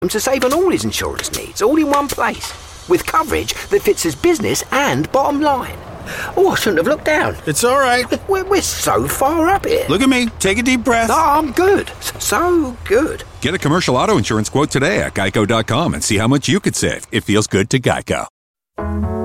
to save on all his insurance needs, all in one place, with coverage that fits his business and bottom line. Oh, I shouldn't have looked down. It's all right. We're so far up here. Look at me. Take a deep breath. No, I'm good. So good. Get a commercial auto insurance quote today at geico.com and see how much you could save. It feels good to Geico.